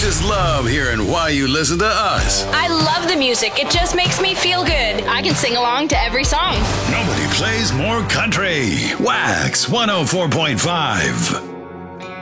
just love hearing why you listen to us. I love the music. It just makes me feel good. I can sing along to every song. Nobody plays more country. Wax 104.5.